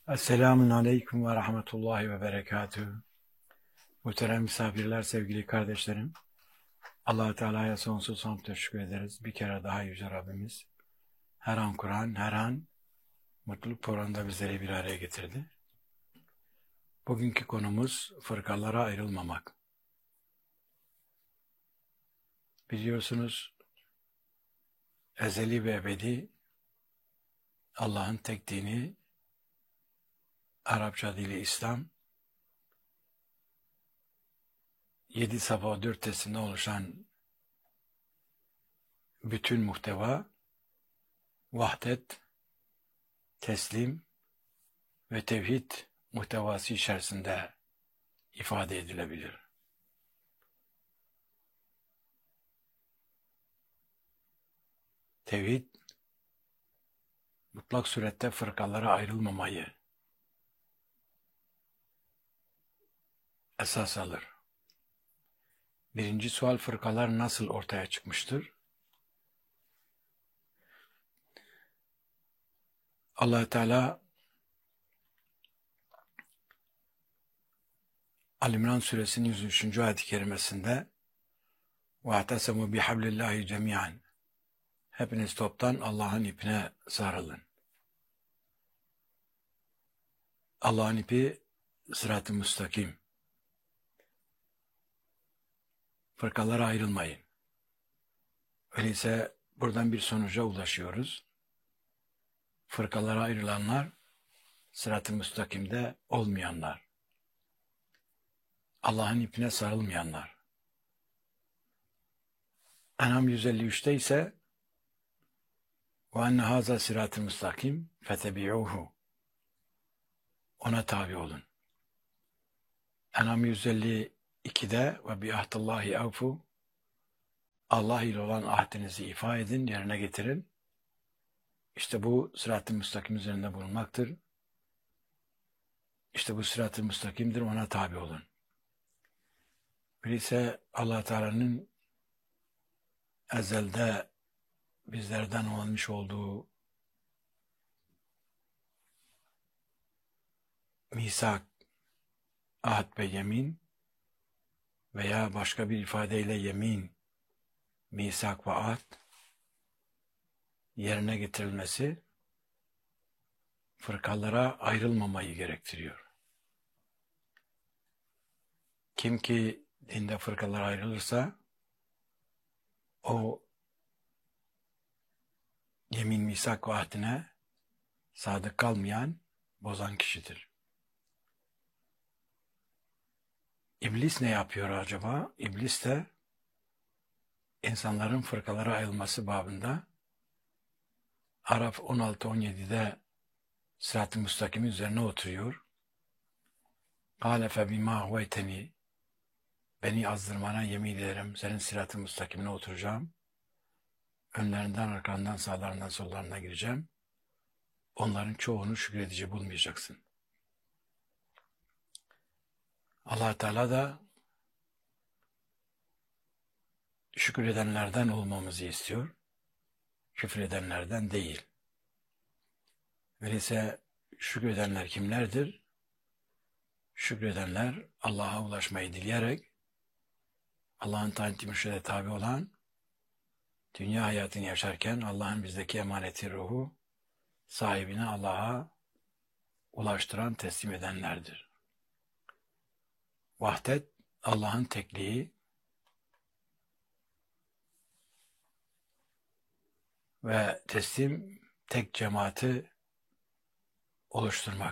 Esselamun Aleyküm ve Rahmetullahi ve Berekatühü. Muhterem misafirler, sevgili kardeşlerim. Allah-u Teala'ya sonsuz hamd teşekkür ederiz. Bir kere daha Yüce Rabbimiz her an Kur'an, her an mutluluk programında bizleri bir araya getirdi. Bugünkü konumuz fırkalara ayrılmamak. Biliyorsunuz ezeli ve ebedi Allah'ın tek dini, Arapça dili İslam, 7 safa 4 teslimden oluşan bütün muhteva, vahdet, teslim ve tevhid muhtevası içerisinde ifade edilebilir. Tevhid, mutlak surette fırkalara ayrılmamayı esas alır. Birinci sual, fırkalar nasıl ortaya çıkmıştır? Allah-u Teala Ali-İmran suresinin 103. ayet-i kerimesinde وَاَعْتَسَمُوا بِحَبْلِ اللّٰهِ جَمِيعًا Hepiniz toptan Allah'ın ipine sarılın. Allah'ın ipi sırat-ı müstakim. Fırkalara ayrılmayın. Öyleyse buradan bir sonuca ulaşıyoruz. Fırkalara ayrılanlar sırat-ı müstakimde olmayanlar. Allah'ın ipine sarılmayanlar. En'am 153'te ise وَاَنَّ هَذَا صِرَاطِ الْمُسْتَقِيمِ فَتَبِعُوهُ Ona tabi olun. En'am 152'de ve bi'ahdillahi evfu Allah ile olan ahdinizi ifa edin, yerine getirin. İşte bu sırat-ı müstakim üzerinde bulunmaktır. İşte bu sırat-ı müstakimdir, ona tabi olun. Öyleyse Allah Teala'nın ezelde bizlerden almış olduğu misak, ahd ve yemin veya başka bir ifadeyle yemin, misak ve ahd yerine getirilmesi fırkalara ayrılmamayı gerektiriyor. Kim ki dinde fırkalara ayrılırsa o yemin, misak ve ahdine sadık kalmayan, bozan kişidir. İblis ne yapıyor acaba? İblis de insanların fırkalara ayrılması babında Araf 16-17'de sırat-ı müstakim üzerine oturuyor. قَالَ فَبِمَا هُوَيْتَنِي Beni azdırmana yemin ederim, senin sırat-ı müstakimine oturacağım. Önlerinden, arkandan, sağlarından, sollarından gireceğim. Onların çoğunu şükredici bulmayacaksın. Allah Teala da şükredenlerden olmamızı istiyor. Küfredenlerden değil. Öyleyse şükredenler kimlerdir? Şükredenler Allah'a ulaşmayı dileyerek Allah'ın tayin mürşide tabi olan, dünya hayatını yaşarken Allah'ın bizdeki emaneti ruhu sahibine Allah'a ulaştıran, teslim edenlerdir. Vahdet, Allah'ın tekliği ve teslim, tek cemaati oluşturmak.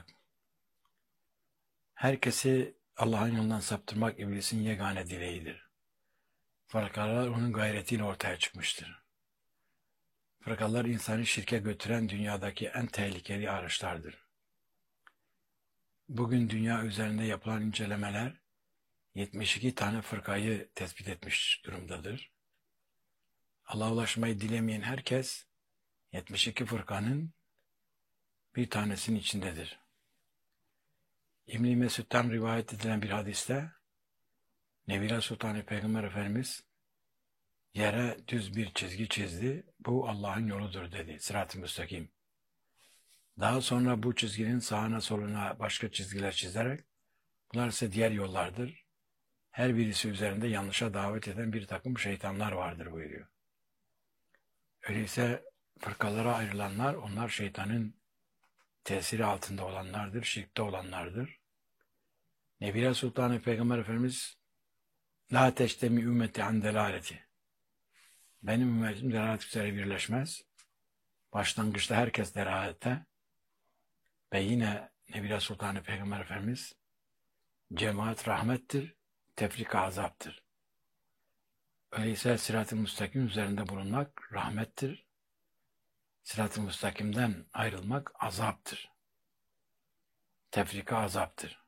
Herkesi Allah'ın yolundan saptırmak iblisin yegane dileğidir. Fırkalar onun gayretiyle ortaya çıkmıştır. Fırkalar insanı şirke götüren dünyadaki en tehlikeli araçlardır. Bugün dünya üzerinde yapılan incelemeler 72 tane fırkayı tespit etmiş durumdadır. Allah'a ulaşmayı dilemeyen herkes 72 fırkanın bir tanesinin içindedir. İbn-i Mesud'dan rivayet edilen bir hadiste Nebila Sultan Peygamber Efendimiz yere düz bir çizgi çizdi. Bu Allah'ın yoludur dedi. Sırat-ı müstakim. Daha sonra bu çizginin sağına soluna başka çizgiler çizerek, bunlar ise diğer yollardır. Her birisi üzerinde yanlışa davet eden bir takım şeytanlar vardır buyuruyor. Öyleyse fırkalara ayrılanlar, onlar şeytanın tesiri altında olanlardır, şirkte olanlardır. Nebiler Sultanı Peygamber Efendimiz La teştemi ümmeti an delaleti. Benim ümmetim delalet üzere birleşmez. Başlangıçta herkes delalette ve yine Nebiler Sultanı Peygamber Efendimiz cemaat rahmettir, tefrika azaptır. Öyleyse sırat-ı müstakim üzerinde bulunmak rahmettir. Sırat-ı müstakimden ayrılmak azaptır. Tefrika azaptır.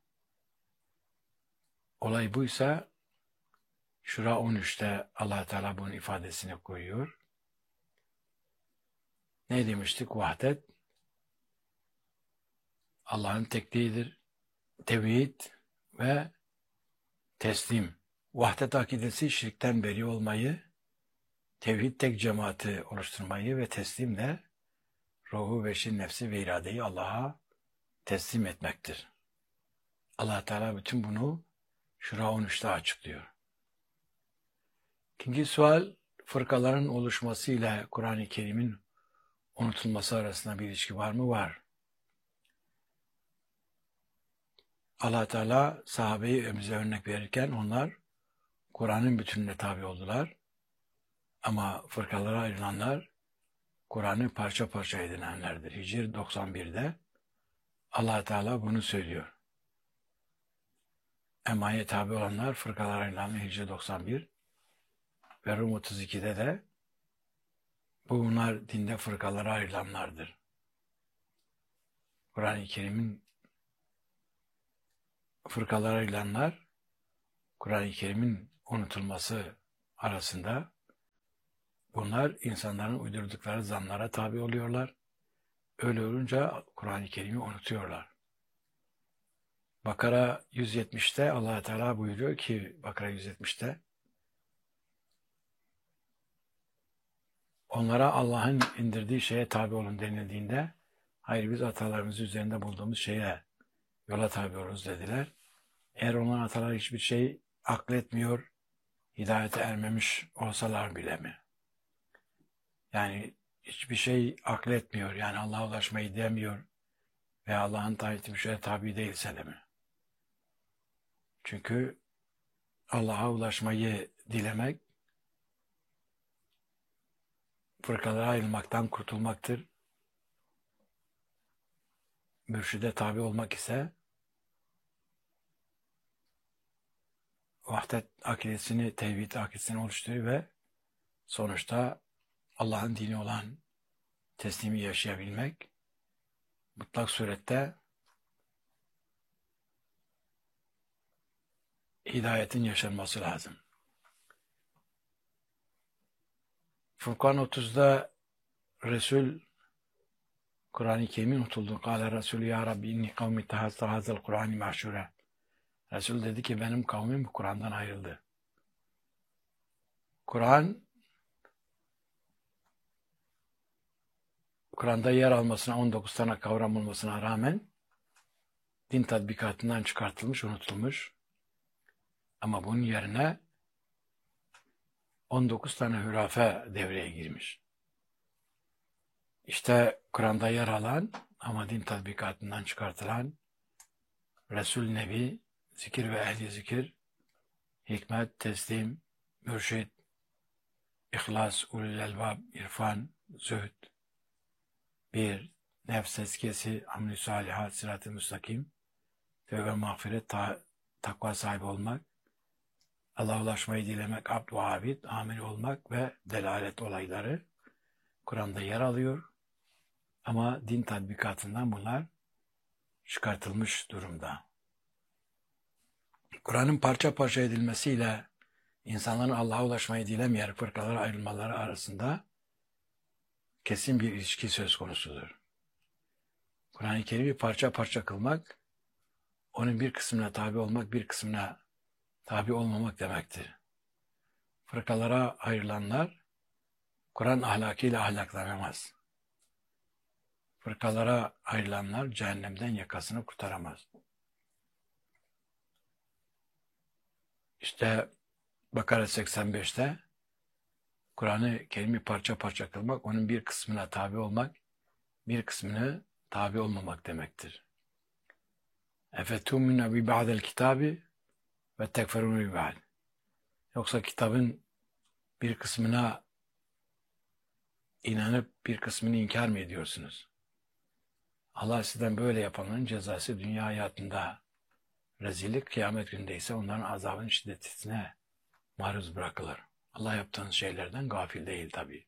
Olay buysa Şura 13'te Allah Teala bunun ifadesini koyuyor. Ne demiştik? Vahdet Allah'ın tekliğidir. Tevhid ve teslim. Vahdet akidesi şirkten beri olmayı, tevhid tek cemaati oluşturmayı ve teslim de ruhu, beşin, nefsi ve iradeyi Allah'a teslim etmektir. Allah Teala bütün bunu Şura 13'te açıklıyor. İkinci sual, fırkaların oluşmasıyla Kur'an-ı Kerim'in unutulması arasında bir ilişki var mı? Var. Allah Teala sahabeyi bize örnek verirken onlar Kur'an'ın bütününe tabi oldular. Ama fırkalara ayrılanlar Kur'an'ı parça parça edinenlerdir. Hicr 91'de Allah Teala bunu söylüyor. Emma'ya tabi olanlar fırkalara ayrılanlar Hicr 91 ve Rum 32'de de bunlar dinde fırkalara ayrılanlardır. Kur'an-ı Kerim'in fırkalara ayrılanlar Kur'an-ı Kerim'in unutulması arasında bunlar insanların uydurdukları zanlara tabi oluyorlar. Öyle olunca Kur'an-ı Kerim'i unutuyorlar. Bakara 170'te Allah Teala buyuruyor ki Bakara 170'te onlara Allah'ın indirdiği şeye tabi olun denildiğinde hayır biz atalarımız üzerinde bulduğumuz şeye yola tabi oluruz dediler. Eğer onların ataları hiçbir şey akletmiyor, hidayete ermemiş olsalar bile mi? Yani hiçbir şey akletmiyor, yani Allah'a ulaşmayı demiyor ve Allah'ın tayin ettiği şeye tabi değilse de mi? Çünkü Allah'a ulaşmayı dilemek, fırkalara ayrılmaktan kurtulmaktır. Mürşide tabi olmak ise vahdet akidesini, tevhid akidesini oluşturuyor ve sonuçta Allah'ın dini olan teslimi yaşayabilmek, mutlak surette hidayetin yaşanması lazım. Furkan 30'da Resul Kur'an-ı Kerim'in unutuldu. Kâle Resul ya Rabbi inni kavmi tehazze hazel Kur'an-ı mahşure. Resul dedi ki benim kavmim bu Kur'an'dan ayrıldı. Kur'an'da yer almasına 19 tane kavram olmasına rağmen din tatbikatından çıkartılmış, unutulmuş. Ama bunun yerine 19 tane hürafe devreye girmiş. İşte Kur'an'da yer alan ama din tatbikatından çıkartılan Resul Nebi, zikir ve ehli zikir, hikmet, teslim, mürşid, ihlas, ulul elbab, irfan, zühd, bir, nefs tezkiyesi, amel-i salihat, sırat-ı müstakim, tevbe mağfiret, takva sahibi olmak, Allah'a ulaşmayı dilemek, abd ve abid, amel olmak ve delalet olayları Kur'an'da yer alıyor. Ama din tatbikatından bunlar çıkartılmış durumda. Kur'an'ın parça parça edilmesiyle insanların Allah'a ulaşmayı dilemeyen fırkalara ayrılmaları arasında kesin bir ilişki söz konusudur. Kur'an-ı Kerim'i parça parça kılmak, onun bir kısmına tabi olmak, bir kısmına tabi olmamak demektir. Fırkalara ayrılanlar, Kur'an ahlakıyla ahlaklanamaz. fırkalara ayrılanlar cehennemden yakasını kurtaramaz. İşte Bakara 85'te Kur'an-ı Kerim'i parça parça kılmak, onun bir kısmına tabi olmak, bir kısmına tabi olmamak demektir. Efetumina bi ba'del kitabi ve tekferun bi ba'd. Yoksa kitabın bir kısmına inanıp bir kısmını inkar mı ediyorsunuz? Allah sizden böyle yapanların cezası dünya hayatında rezillik, kıyamet gününde ise onların azabının şiddetine maruz bırakılır. Allah yaptığınız şeylerden gafil değil tabi.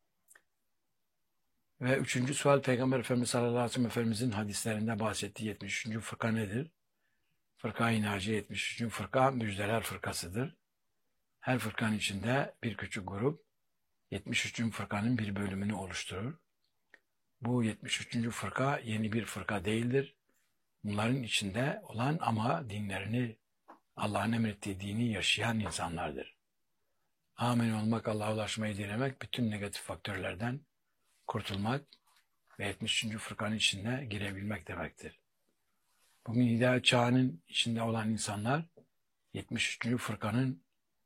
Ve üçüncü sual, Peygamber Efendimiz sallallahu aleyhi ve sellem Efendimizin hadislerinde bahsettiği 73. fırka nedir? Fırka-i Naciye 73. fırka müjdeler fırkasıdır. Her fırkanın içinde bir küçük grup 73. fırkanın bir bölümünü oluşturur. Bu 73. fırka yeni bir fırka değildir. Bunların içinde olan ama dinlerini, Allah'ın emrettiği dini yaşayan insanlardır. Amin olmak, Allah'a ulaşmayı dilemek, bütün negatif faktörlerden kurtulmak ve 73. fırkanın içine girebilmek demektir. Bugün hidayet çağının içinde olan insanlar 73. fırkanın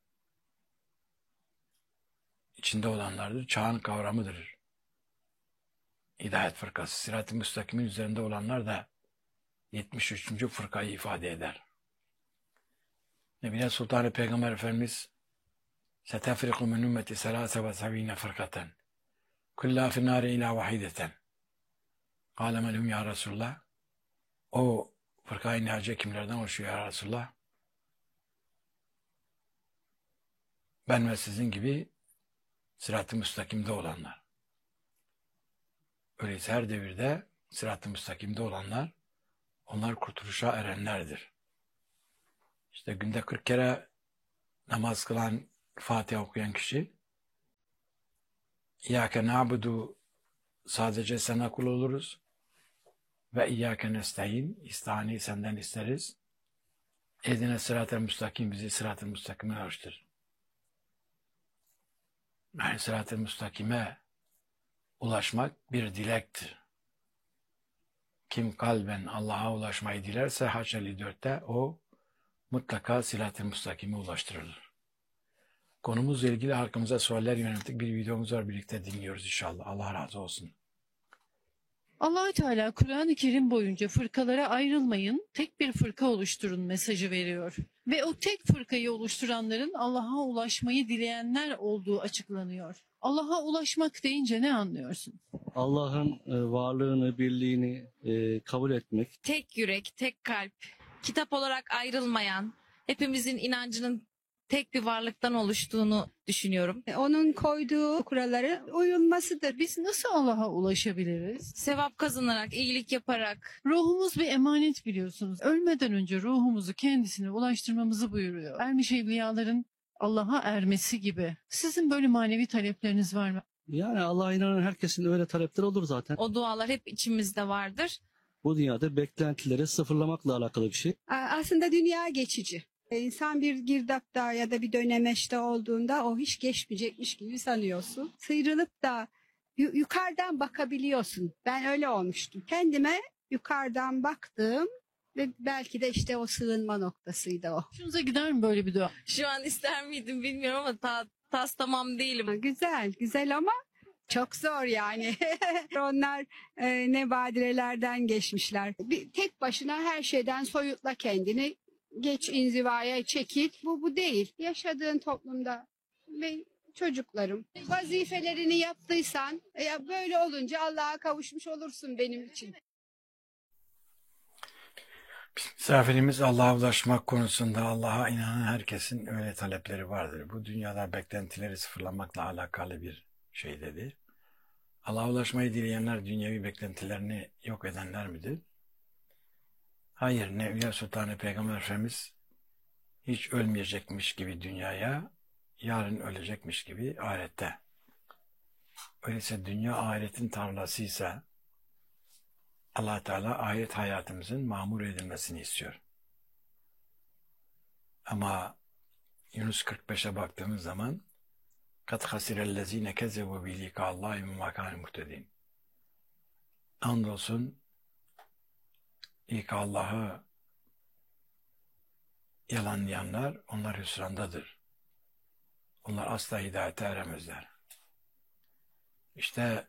içinde olanlardır. Çağın kavramıdır. Hidayet fırkası. Sırat-ı müstakimin üzerinde olanlar da 73. fırkayı ifade eder. Nebine Sultanı Peygamber Efendimiz "Setefriku min ümmeti selâse ve sevîne fırkaten kullâ finnâri ilâ vahideten." Kâle melhum ya Resulullah. O fırka-i naciye kimlerden oluşuyor ya Resulullah? Ben ve sizin gibi sırat-ı müstakimde olanlar. Öyleyse her devirde sırat-ı müstakimde olanlar, onlar kurtuluşa erenlerdir. İşte günde 40 kere namaz kılan, Fatiha okuyan kişi, İyyâke na'budu, sadece sana kul oluruz, ve İyyâke nestaîn, istihani senden isteriz. Ehdine sırat-ı müstakim, bizi sırat-ı müstakime ulaştır. Yani sırat-ı müstakime ulaşmak bir dilektir. Kim kalben Allah'a ulaşmayı dilerse Hac 54'te o mutlaka sırat-ı müstakime ulaştırılır. Konumuzla ilgili halkımıza sorular yönelttik. Bir videomuz var, birlikte dinliyoruz inşallah. Allah razı olsun. Allah-u Teala Kur'an-ı Kerim boyunca fırkalara ayrılmayın, tek bir fırka oluşturun mesajı veriyor. Ve o tek fırkayı oluşturanların Allah'a ulaşmayı dileyenler olduğu açıklanıyor. Allah'a ulaşmak deyince ne anlıyorsun? Allah'ın varlığını, birliğini kabul etmek. Tek yürek, tek kalp, kitap olarak ayrılmayan, hepimizin inancının tek bir varlıktan oluştuğunu düşünüyorum. Onun koyduğu kurallara uyulmasıdır. Biz nasıl Allah'a ulaşabiliriz? Sevap kazanarak, iyilik yaparak. Ruhumuz bir emanet biliyorsunuz. Ölmeden önce ruhumuzu kendisine ulaştırmamızı buyuruyor. Ermiş evliyaların Allah'a ermesi gibi. Sizin böyle manevi talepleriniz var mı? Yani Allah'a inanan herkesin öyle talepleri olur zaten. O dualar hep içimizde vardır. Bu dünyada beklentileri sıfırlamakla alakalı bir şey. Aslında dünya geçici. İnsan bir girdapta ya da bir dönemeçte olduğunda o hiç geçmeyecekmiş gibi sanıyorsun. Sıyrılıp da yukarıdan bakabiliyorsun. Ben öyle olmuştum. Kendime yukarıdan baktım ve belki de işte o sığınma noktasıydı o. Hoşunuza gider mi böyle bir dua? Şu an ister miydim bilmiyorum ama tas tamam değilim. Güzel, güzel ama çok zor yani. Onlar ne badirelerden geçmişler. Tek başına her şeyden soyutla kendini. Geç inzivaya çekil. Bu değil. Yaşadığın toplumda ve çocuklarım vazifelerini yaptıysan ya böyle olunca Allah'a kavuşmuş olursun benim için. Misafirimiz Allah'a ulaşmak konusunda Allah'a inanan herkesin öyle talepleri vardır. Bu dünyada beklentileri sıfırlamakla alakalı bir şey dedi. Allah'a ulaşmayı dileyenler dünyevi beklentilerini yok edenler midir? Hayır, Nevliya Sultanı Peygamber Efendimiz hiç ölmeyecekmiş gibi dünyaya, yarın ölecekmiş gibi ahirette. Öyleyse dünya ahiretin tarlasıysa Allah Teala ahiret hayatımızın mamur edilmesini istiyor. Ama Yunus 45'e baktığımız zaman "Kad hasirellezine kezebu bi likâllâhi ve mâ kânû muhtedîn." andolsun ilk Allah'ı yalanlayanlar onlar hüsrandadır. Onlar asla hidayete eremezler. İşte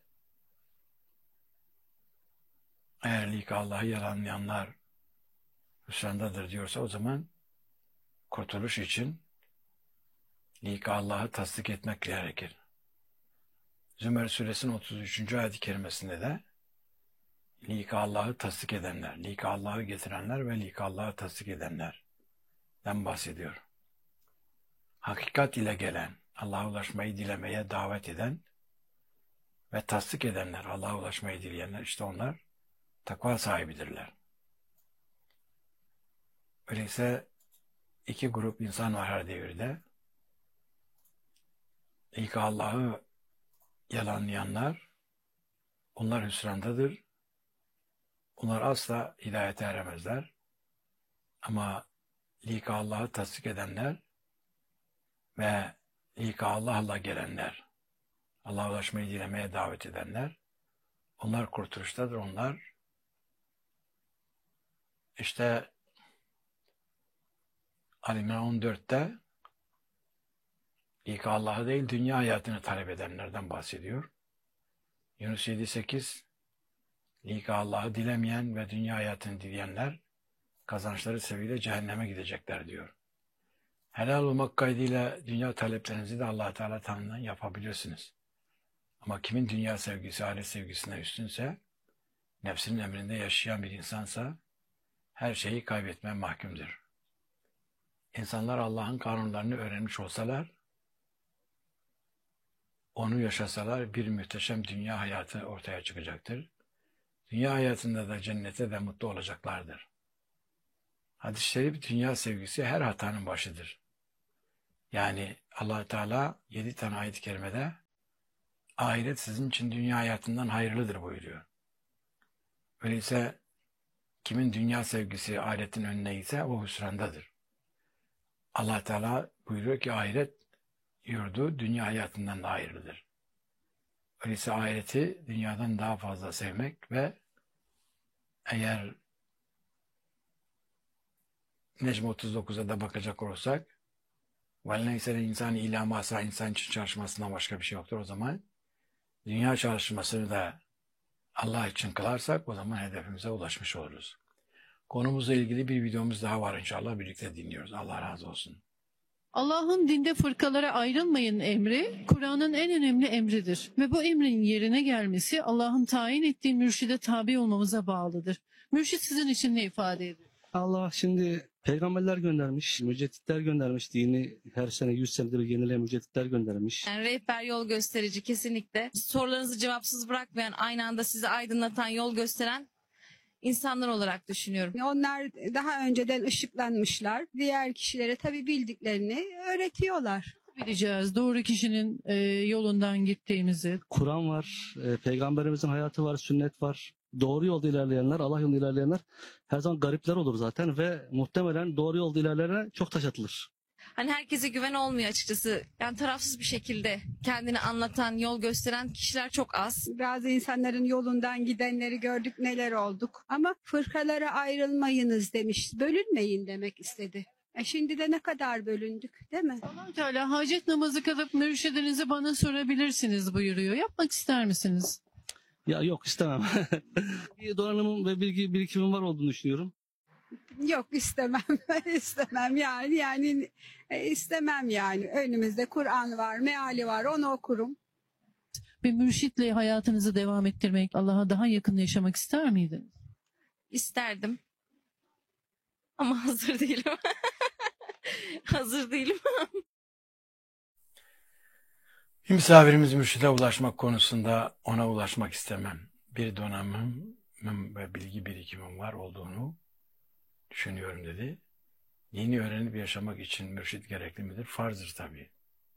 eğer ilk Allah'ı yalanlayanlar hüsrandadır diyorsa o zaman kurtuluş için ilk Allah'ı tasdik etmek gerekir. Zümer suresinin 33. ayet-i kerimesinde de ilk Allah'ı tasdik edenler, ilk Allah'ı getirenler ve ilk Allah'ı tasdik edenlerden bahsediyor. Hakikat ile gelen, Allah'a ulaşmayı dilemeye davet eden ve tasdik edenler, Allah'a ulaşmayı dileyenler, işte onlar takva sahibidirler. Öyleyse iki grup insan var her devirde. İlk Allah'ı yalanlayanlar, onlar hüsrandadır. Onlar asla hidayete eremezler. Ama ilk Allah'ı tasdik edenler ve ilk Allah'la gelenler, Allah'a ulaşmayı dilemeye davet edenler, onlar kurtuluştadır. Onlar işte Ali-İmran 14'te ilk Allah'ı değil dünya hayatını talep edenlerden bahsediyor. Yunus 7-8 ilk Allah'ı dilemeyen ve dünya hayatını dileyenler kazançları sebebiyle cehenneme gidecekler diyor. Helal olmak kaydıyla dünya taleplerinizi de Allah Teala tanrından yapabilirsiniz. Ama kimin dünya sevgisi, ahiret sevgisine üstünse, nefsinin emrinde yaşayan bir insansa her şeyi kaybetmeye mahkumdur. İnsanlar Allah'ın kanunlarını öğrenmiş olsalar, onu yaşasalar bir muhteşem dünya hayatı ortaya çıkacaktır. Dünya hayatında da cennete de mutlu olacaklardır. Hadis-i şerif dünya sevgisi her hatanın başıdır. Yani Allah Teala 7 tane ayet-i kerimede ahiret sizin için dünya hayatından hayırlıdır buyuruyor. Öyleyse kimin dünya sevgisi ahiretin önüne ise o hüsrandadır. Allah Teala buyuruyor ki ahiret yurdu dünya hayatından da hayırlıdır. Öyleyse ahireti dünyadan daha fazla sevmek ve eğer Necm 39'a da bakacak olursak وَلَنَيْسَ الْاِنْسَانِ اِلَى مَاسَى insan için çalışmasından başka bir şey yoktur. O zaman dünya çalışmasını da Allah için kılarsak o zaman hedefimize ulaşmış oluruz. Konumuzla ilgili bir videomuz daha var inşallah. Birlikte dinliyoruz. Allah razı olsun. Allah'ın dinde fırkalara ayrılmayın emri, Kur'an'ın en önemli emridir. Ve bu emrin yerine gelmesi Allah'ın tayin ettiği mürşide tabi olmamıza bağlıdır. Mürşit sizin için ne ifade ediyor? Allah şimdi peygamberler göndermiş, mücedditler göndermiş. Dini her sene 100 senede bir yenileyen mücedditler göndermiş. Yani rehber, yol gösterici kesinlikle. Sorularınızı cevapsız bırakmayan, aynı anda sizi aydınlatan, yol gösteren insanlar olarak düşünüyorum. Onlar daha önceden ışıklanmışlar. Diğer kişilere tabii bildiklerini öğretiyorlar. Bileceğiz doğru kişinin yolundan gittiğimizi. Kur'an var, peygamberimizin hayatı var, sünnet var. Doğru yolda ilerleyenler, Allah yolunda ilerleyenler her zaman garipler olur zaten ve muhtemelen doğru yolda ilerleyene çok taş atılır. Hani herkese güven olmuyor açıkçası. Yani tarafsız bir şekilde kendini anlatan, yol gösteren kişiler çok az. Bazı insanların yolundan gidenleri gördük, neler olduk. Ama fırkalara ayrılmayınız demiş. Bölünmeyin demek istedi. Şimdi de ne kadar bölündük, değil mi? Allah Teala hacet namazı kılıp mürşidinizi bana sorabilirsiniz buyuruyor. Yapmak ister misiniz? Ya yok istemem. Bir donanımım ve bilgi birikimim var olduğunu düşünüyorum. Yok istemem. istemem yani istemem yani. Önümüzde Kur'an var, meali var, onu okurum. Bir mürşitle hayatınızı devam ettirmek, Allah'a daha yakın yaşamak ister miydiniz? İsterdim. Ama hazır değilim. Hazır değilim. Bir misafirimiz mürşide ulaşmak konusunda ona ulaşmak istemem. Bir donanımım ve bilgi birikimim var olduğunu düşünüyorum dedi. Yeni öğrenip yaşamak için mürşid gerekli midir? Farzdır tabii.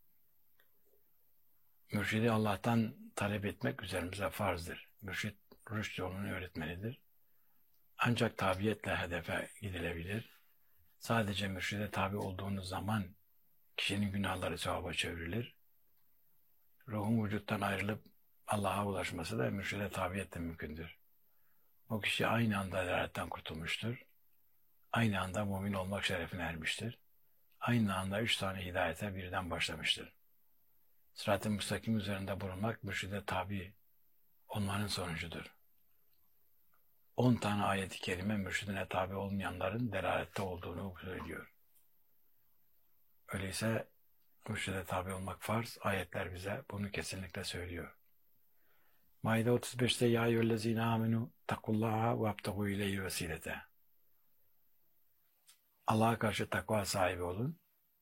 Mürşidi Allah'tan talep etmek üzerimize farzdır. Mürşid rüşt yolunu öğretmelidir. Ancak tabiyetle hedefe gidilebilir. Sadece mürşide tabi olduğunuz zaman kişinin günahları sevaba çevrilir. Ruhun vücuttan ayrılıp Allah'a ulaşması da mürşide tabiyetle mümkündür. o kişi aynı anda delaletten kurtulmuştur. Aynı anda mümin olmak şerefine ermiştir. Aynı anda 3 tane hidayete birden başlamıştır. Sırat-ı müstakim üzerinde bulunmak mürşide tabi olmanın sonucudur. 10 tane ayet-i kerime mürşidine tabi olmayanların delalette olduğunu söylüyor. Öyleyse mürşide tabi olmak farz. Ayetler bize bunu kesinlikle söylüyor. Maide 35'te ya eyyühellezine amenu takullaha ve abtahu ileyhi vesilete. Allah'a karşı takva sahibi olun.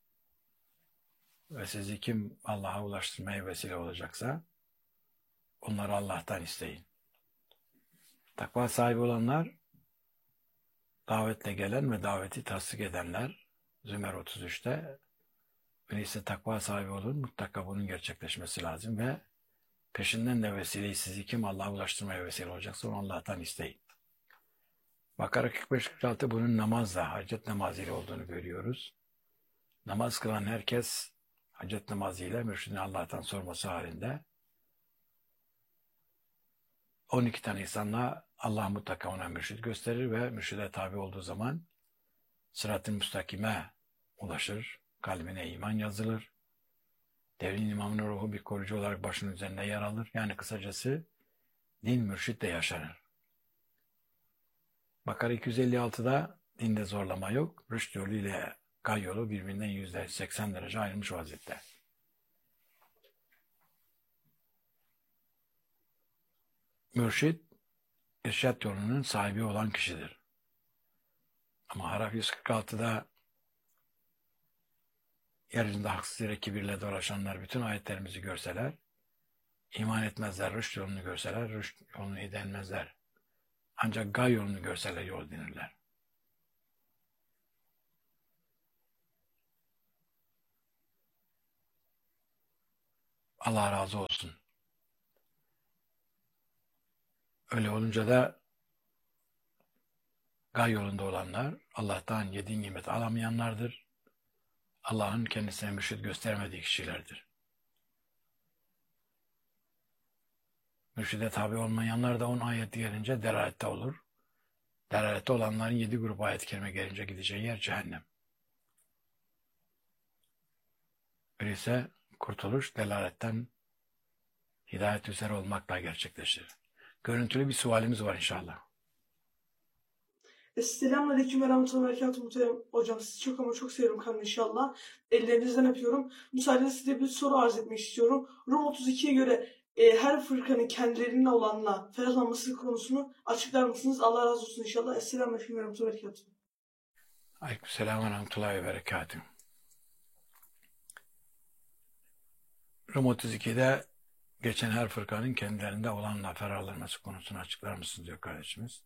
Ve sizi kim Allah'a ulaştırmaya vesile olacaksa onları Allah'tan isteyin. Takva sahibi olanlar davetle gelen ve daveti tasdik edenler. Zümer 33'te öyleyse takva sahibi olun. Mutlaka bunun gerçekleşmesi lazım ve peşinden de vesileyi sizi kim Allah'a ulaştırmaya vesile olacaksa onu Allah'tan isteyin. Bakara 45-46 bunun namazla, hacet namazıyla olduğunu görüyoruz. Namaz kılan herkes hacet namazıyla mürşidini Allah'tan sorması halinde 12 tane insanla Allah mutlaka ona mürşid gösterir ve mürşide tabi olduğu zaman sırat-ı müstakime ulaşır. Kalbine iman yazılır. Devrin imamının ruhu bir koruyucu olarak başının üzerinde yer alır. Yani kısacası din mürşitle yaşanır. Bakara 256'da dinde zorlama yok. Rüşt yolu ile gay yolu birbirinden %80 derece ayrılmış vaziyette. Mürşid, irşad yolunun sahibi olan kişidir. Ama Haraf 146'da yeryüzünde haksız yere kibirle dolaşanlar bütün ayetlerimizi görseler, iman etmezler, rüşt yolunu görseler, rüşt yolunu edinmezler. Ancak gay yolunu görseler yol dinirler. Allah razı olsun. Öyle olunca da gay yolunda olanlar Allah'tan yediği nimet alamayanlardır. Allah'ın kendisine mürşid göstermediği kişilerdir. Mürşide tabi olmayanlar da 10 ayet gelince delalette olur. Delalette olanların 7 grup ayet-i kerime gelince gideceği yer cehennem. Öyleyse kurtuluş delaletten hidayet üzere olmakla gerçekleşir. Görüntülü bir sualimiz var inşallah. Selamünaleyküm ve rahmetullahi ve berekatuhu muhterem hocam. Sizi çok ama çok seviyorum kanka inşallah. Ellerinizden öpüyorum. Müsaadenizle bir soru arz etmek istiyorum. Rum 32'ye göre her fırkanın kendilerine olanla ferahlanması konusunu açıklar mısınız? Allah razı olsun inşallah. Selamünaleyküm ve rahmetullahi ve berekatuhu. Aleykümselam ve rahmetullahi ve berekatuhu. Rum 32'de geçen her fırkanın kendilerinde olanla ferahlanması konusunu açıklar mısınız diyor kardeşimiz.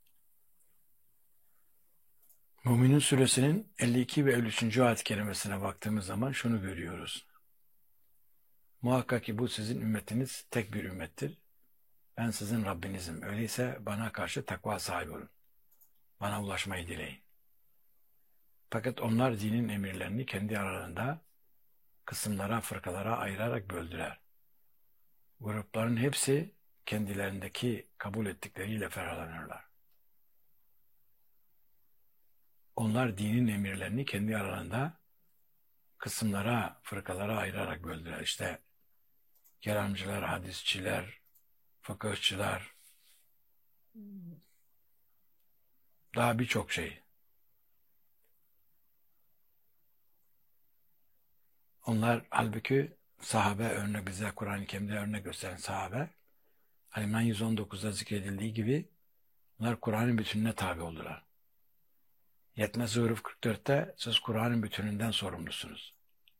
Müminun suresinin 52 ve 53. ayet-i kerimesine baktığımız zaman şunu görüyoruz. Muhakkak ki bu sizin ümmetiniz tek bir ümmettir. Ben sizin Rabbinizim. Öyleyse bana karşı takva sahibi olun. Bana ulaşmayı dileyin. Fakat onlar dinin emirlerini kendi aralarında kısımlara, fırkalara ayırarak böldüler. Grupların hepsi kendilerindeki kabul ettikleriyle ferahlanırlar. Onlar dinin emirlerini kendi aralarında kısımlara, fırkalara ayırarak böldüler. İşte kelamcılar, hadisçiler, fıkıhçılar, daha birçok şey. Onlar halbuki sahabe örnek bize Kur'an-ı Kerim'de örnek gösteren sahabe, Ali 119'da zikredildiği gibi onlar Kur'an'ın bütününe tabi oldular. Yetmez Zuhruf 44'te siz Kur'an'ın bütününden sorumlusunuz.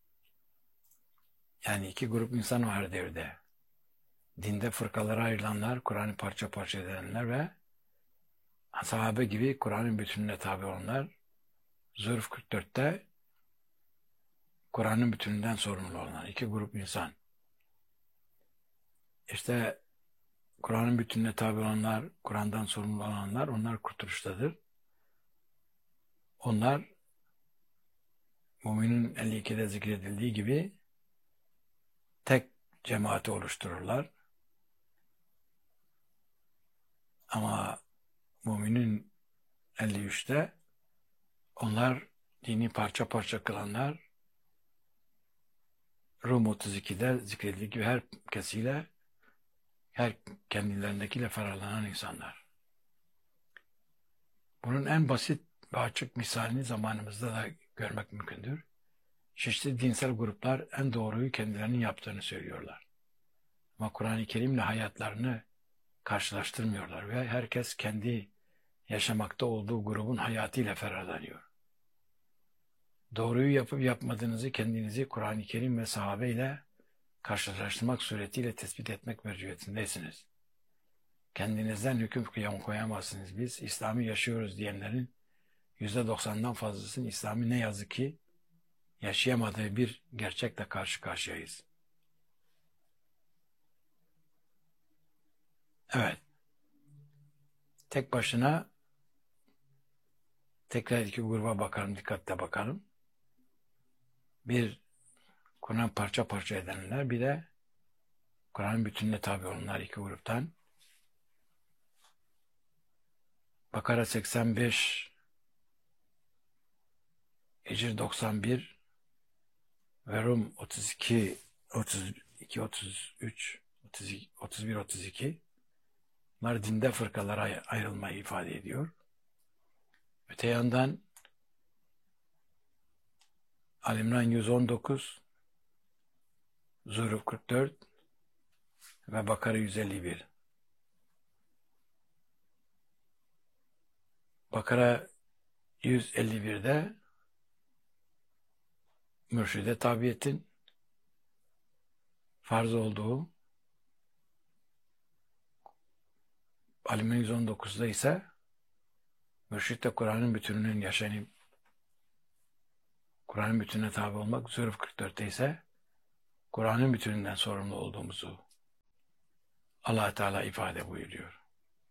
Yani iki grup insan var devirde. Dinde fırkalara ayrılanlar, Kur'an'ı parça parça edenler ve sahabe gibi Kur'an'ın bütününe tabi olanlar. Zuhruf 44'te Kur'an'ın bütününden sorumlu olanlar. İki grup insan. İşte Kur'an'ın bütününe tabi olanlar, Kur'an'dan sorumlu olanlar, onlar kurtuluştadır. Onlar Müminun 52'de zikredildiği gibi tek cemaati oluştururlar. Ama Müminun 53'te onlar dini parça parça kılanlar, Rum 32'de zikredildiği gibi herkesiyle, her kendilerindekiyle ferahlanan insanlar. Bunun en basit ve açık misalini zamanımızda da görmek mümkündür. Çeşitli dinsel gruplar en doğruyu kendilerinin yaptığını söylüyorlar. Ama Kur'an-ı Kerim'le hayatlarını karşılaştırmıyorlar ve herkes kendi yaşamakta olduğu grubun hayatıyla ferahlanıyor. Doğruyu yapıp yapmadığınızı kendinizi Kur'an-ı Kerim ve sahabeyle karşılaştırmak suretiyle tespit etmek mecburiyetindesiniz. Kendinizden hüküm koyamazsınız. Biz İslam'ı yaşıyoruz diyenlerin %90'dan fazlasının İslam'ı ne yazık ki yaşayamadığı bir gerçekle karşı karşıyayız. Evet. Tek başına tekrar iki gruba bakalım, dikkatle bakalım. Bir, Kur'an parça parça edenler, bir de Kur'an'ın bütününe tabi olanlar, iki gruptan. Bakara 85, Hicr 91 ve Rum 32, 32, 33, 31, 32 bunlar dinde fırkalara ayrılmayı ifade ediyor. Öte yandan Ali-İmran 119, Zuhruf 44 ve Bakara 151. Bakara 151'de mürşide tabiyetin farz olduğu, Ali-İmran 119'da ise mürşitte Kur'an'ın bütününün yaşanıp Kur'an'ın bütününe tabi olmak, Zuhruf 44'te ise Kur'an'ın bütününden sorumlu olduğumuzu Allah Teala ifade buyuruyor.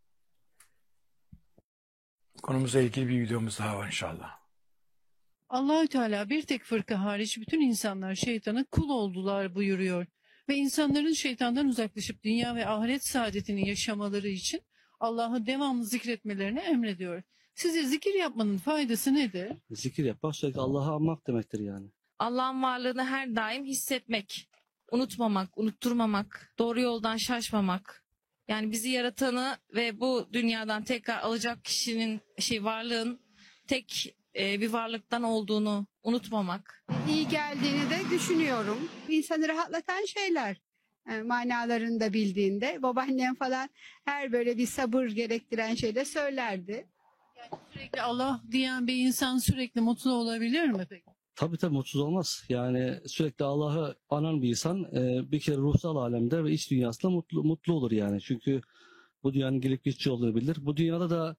Konumuzla ilgili bir videomuz daha var inşallah. Allahü Teala bir tek fırka hariç bütün insanlar şeytana kul oldular buyuruyor ve insanların şeytandan uzaklaşıp dünya ve ahiret saadetini yaşamaları için Allah'ı devamlı zikretmelerini emrediyor. Size zikir yapmanın faydası nedir? Zikir yapmak sürekli Allah'ı anmak demektir yani. Allah'ın varlığını her daim hissetmek, unutmamak, unutturmamak, doğru yoldan şaşmamak. Yani bizi yaratanı ve bu dünyadan tekrar alacak kişinin varlığın tek bir varlıktan olduğunu unutmamak. İyi geldiğini de düşünüyorum. İnsanı rahatlatan şeyler. Manalarını da bildiğinde. Babaannem falan her böyle bir sabır gerektiren şey de söylerdi. Sürekli Allah diyen bir insan sürekli mutlu olabilir mi peki? Tabii mutsuz olmaz. Yani sürekli Allah'ı anan bir insan bir kere ruhsal alemde ve iç dünyasında mutlu olur yani. Çünkü bu dünyanın gelip geçici olduğunu bilir. Bu dünyada da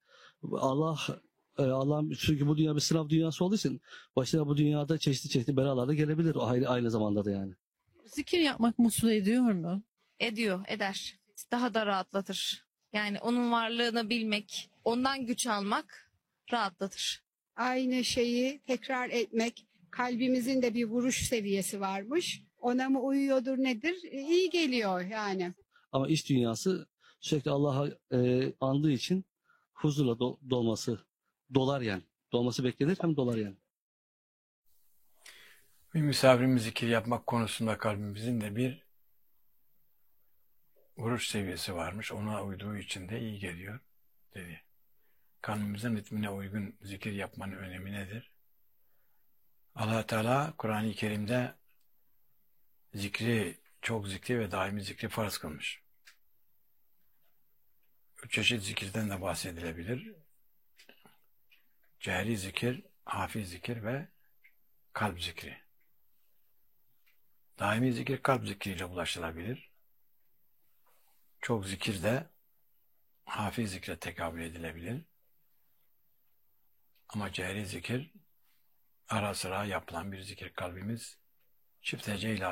Allah çünkü bu dünya bir sınav dünyası olduğu için başına bu dünyada çeşitli belalar da gelebilir aynı zamanda da yani. Zikir yapmak mutlu ediyor mu? Ediyor, eder. Daha da rahatlatır. Yani onun varlığını bilmek, ondan güç almak rahatlatır. Aynı şeyi tekrar etmek, kalbimizin de bir vuruş seviyesi varmış. Ona mı uyuyordur nedir? İyi geliyor yani. Ama iç dünyası sürekli Allah'a andığı için huzurla dolması, dolar yani. Dolması beklenir hem dolar yani. Bir misafirimiz zikir yapmak konusunda kalbimizin de bir vuruş seviyesi varmış. Ona uyduğu için de iyi geliyor dedi. Kalbimizin ritmine uygun zikir yapmanın önemi nedir? Allah Teala Kur'an-ı Kerim'de çok zikri ve daimi zikri farz kılmış. 3 çeşit zikirden de bahsedilebilir. Cehri zikir, hafi zikir ve kalp zikri. Daimi zikir kalp zikriyle ulaşılabilir. Çok zikir de hafi zikre tekabül edilebilir. Ama cehri zikir ara sıra yapılan bir zikir. Kalbimiz çift heceyle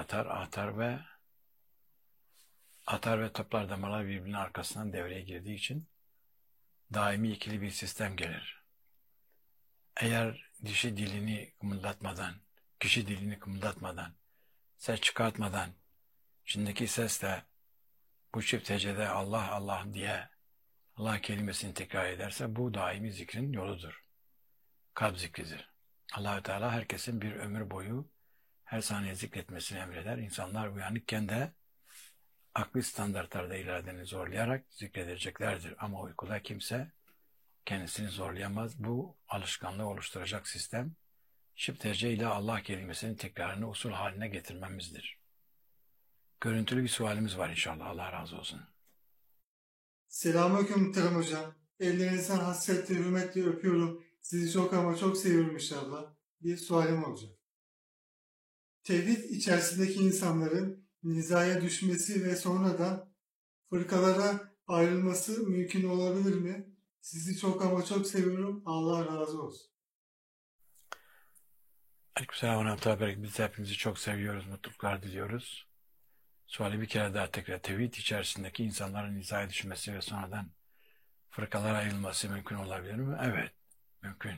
atar ve toplar damarlar birbirinin arkasından devreye girdiği için daimi ikili bir sistem gelir. Eğer kişi dilini kımıldatmadan, ses çıkartmadan, içindeki sesle bu çift hecede Allah Allah diye Allah kelimesini tekrar ederse bu daimi zikrin yoludur. Kalp zikridir. Allah-u Teala herkesin bir ömür boyu her saniye zikretmesini emreder. İnsanlar uyanıkken de akli standartlarda iradeni zorlayarak zikredeceklerdir. Ama uykuda kimse kendisini zorlayamaz. Bu alışkanlığı oluşturacak sistem şıptece ile Allah kelimesinin tekrarını usul haline getirmemizdir. Görüntülü bir sualimiz var inşallah. Allah razı olsun. Selamünaleyküm muhterem hocam. Ellerinizden hasretle, hürmetle öpüyorum. Sizi çok ama çok seviyorum inşallah. Bir sualim olacak. Tevhid içerisindeki insanların nizaya düşmesi ve sonradan fırkalara ayrılması mümkün olabilir mi? Sizi çok ama çok seviyorum. Allah razı olsun. Aleykümselam ve rahmetullah. Biz hepinizi çok seviyoruz, mutluluklar diliyoruz. Suali bir kere daha tekrar. Tevhid içerisindeki insanların nizaya düşmesi ve sonradan fırkalara ayrılması mümkün olabilir mi? Evet, mümkün.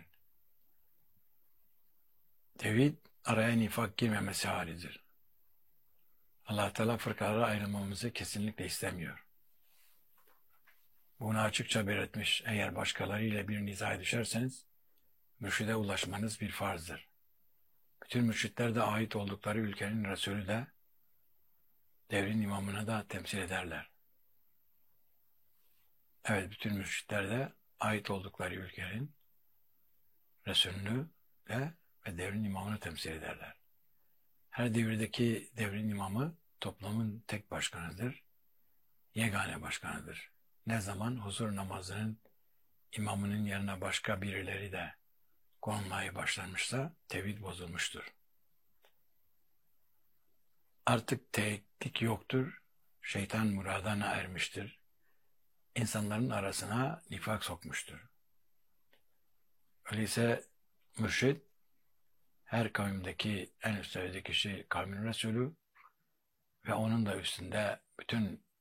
Tevhid araya nifak girmemesi halidir. Allah Teala fırkalara ayrılmamızı kesinlikle istemiyor. Bunu açıkça belirtmiş. Eğer başkalarıyla bir nizaya düşerseniz mürşide ulaşmanız bir farzdır. Bütün mürşitler de ait oldukları ülkenin Resulü de devrin imamını da temsil ederler. Evet, bütün mürşitler de ait oldukları ülkenin Resulünü de ve devrin imamını temsil ederler. Her devirdeki devrin imamı toplumun tek başkanıdır, yegane başkanıdır. Ne zaman huzur namazının imamının yanına başka birileri de konmaya başlanmışsa tevhid bozulmuştur. Artık teklik yoktur, şeytan muradına ermiştir. İnsanların arasına nifak sokmuştur. Öyleyse mürşid, her kavimdeki en üst seviyedeki kişi kavmin Resulü ve onun da üstünde bütün